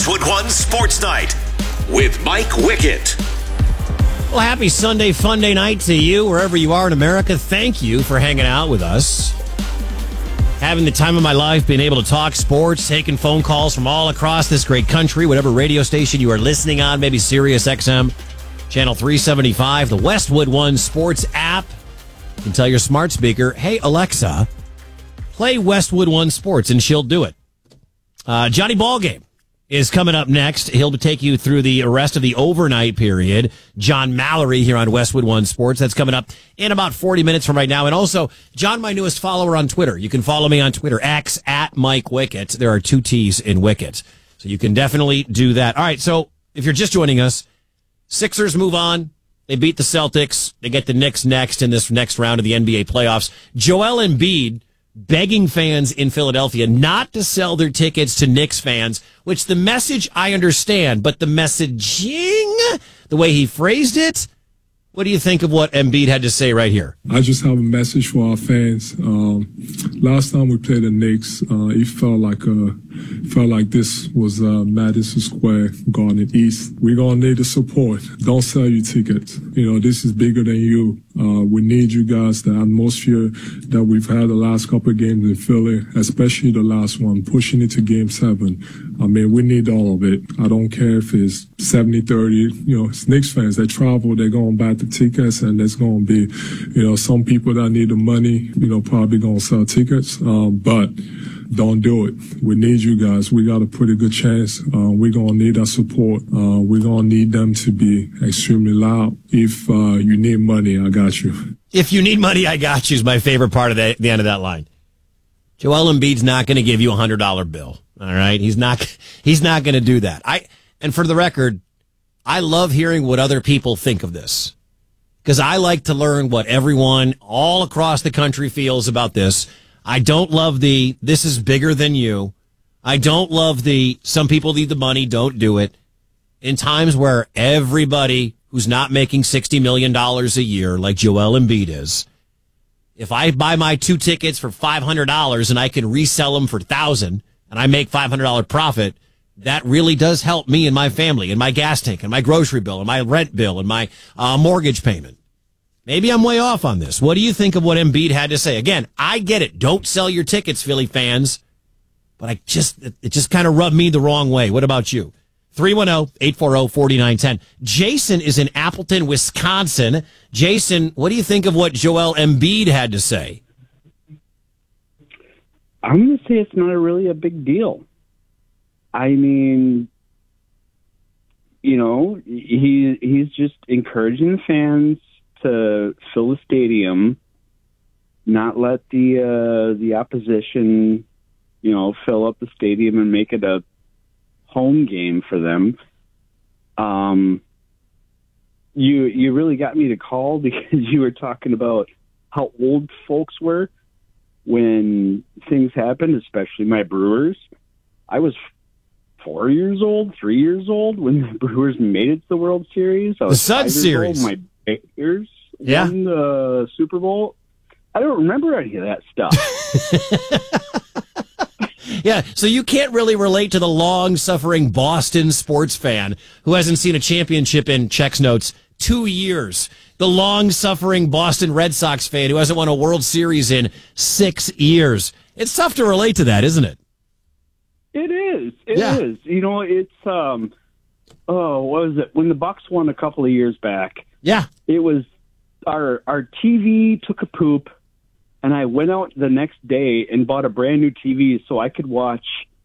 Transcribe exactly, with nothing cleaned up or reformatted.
Westwood One Sports Night with Mike Wickett. Well, happy Sunday fun day night to you, wherever you are in America. Thank you for hanging out with us. Having the time of my life, being able to talk sports, taking phone calls from all across this great country, whatever radio station you are listening on, maybe Sirius X M, Channel three seventy-five, the Westwood One Sports app. You can tell your smart speaker, hey, Alexa, play Westwood One Sports, and she'll do it. Uh, Johnny Ballgame is coming up next. He'll take you through the rest of the overnight period. John Mallory here on Westwood One Sports. That's coming up in about forty minutes from right now. And also, John, my newest follower on Twitter. You can follow me on Twitter, X, at Mike Wickett. There are two T's in Wickett. So you can definitely do that. All right, so if you're just joining us, Sixers move on. They beat the Celtics. They get the Knicks next in this next round of the N B A playoffs. Joel Embiid begging fans in Philadelphia not to sell their tickets to Knicks fans, which the message I understand, but the messaging, the way he phrased it, what do you think of what Embiid had to say right here? I just have a message for our fans. Um, last time we played the Knicks, uh, it felt like uh, felt like this was uh, Madison Square Garden East. We're gonna need the support. Don't sell your tickets. You know, this is bigger than you. Uh, we need you guys. The atmosphere that we've had the last couple of games in Philly, especially the last one, pushing it to Game Seven. I mean, we need all of it. I don't care if it's seventy thirty. You know, it's Knicks fans. They travel. They're going to buy the tickets, and there's going to be, you know, some people that need the money, you know, probably going to sell tickets. Um, but don't do it. We need you guys. We got a pretty good chance. Uh, we're going to need our support. Uh, we're going to need them to be extremely loud. If uh, you need money, I got you. If you need money, I got you is my favorite part of the, the end of that line. Joel Embiid's not going to give you a one hundred dollar bill. All right? He's not he's not going to do that. I and for the record, I love hearing what other people think of this, because I like to learn what everyone all across the country feels about this. I don't love the, this is bigger than you. I don't love the, some people need the money, don't do it. In times where everybody who's not making sixty million dollars a year, like Joel Embiid is, if I buy my two tickets for five hundred dollars and I can resell them for one thousand dollars and I make five hundred dollars profit, that really does help me and my family and my gas tank and my grocery bill and my rent bill and my uh, mortgage payment. Maybe I'm way off on this. What do you think of what Embiid had to say? Again, I get it. Don't sell your tickets, Philly fans. But I just, it just kind of rubbed me the wrong way. What about you? three one zero, eight four zero, four nine one zero. Jason is in Appleton, Wisconsin. Jason, what do you think of what Joel Embiid had to say? I'm going to say it's not a really a big deal. I mean, you know, he he's just encouraging the fans to fill the stadium, not let the uh, the opposition, you know, fill up the stadium and make it a home game for them. Um, you you really got me to call because you were talking about how old folks were when things happened, especially my Brewers. I was four years old, three years old when the Brewers made it to the World Series. I was the Sun Series. Old. My Bears yeah. won the Super Bowl. I don't remember any of that stuff. Yeah, so you can't really relate to the long-suffering Boston sports fan who hasn't seen a championship in, checks notes, two years. The long-suffering Boston Red Sox fan who hasn't won a World Series in six years. It's tough to relate to that, isn't it? It is. It yeah. is. You know, it's, um, oh, what was it? When the Bucks won a couple of years back. Yeah. It was, our our T V took a poop, and I went out the next day and bought a brand new T V so I could watch